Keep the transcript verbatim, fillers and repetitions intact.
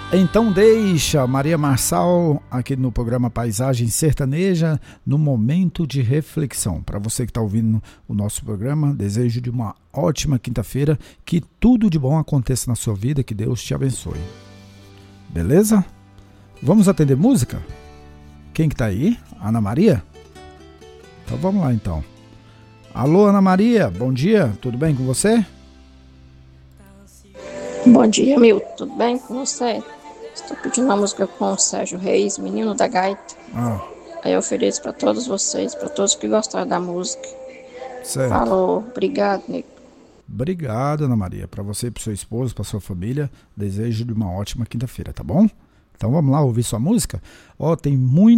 Então deixa Maria Marçal aqui no programa Paisagem Sertaneja no momento de reflexão. Para você que está ouvindo o nosso programa, desejo de uma ótima quinta-feira, que tudo de bom aconteça na sua vida, que Deus te abençoe. Beleza? Vamos atender música? Quem que tá aí? Ana Maria? Então vamos lá então. Alô, Ana Maria, bom dia, tudo bem com você? Bom dia, Milton, tudo bem com você? Estou pedindo uma música com o Sérgio Reis, Menino da Gaita. Ah. Aí eu ofereço para todos vocês, para todos que gostaram da música. Certo. Falou, obrigado, Nico. Obrigado, Ana Maria. Para você, para seu esposo, para sua família, desejo de uma ótima quinta-feira, tá bom? Então vamos lá ouvir sua música? Ó, tem muito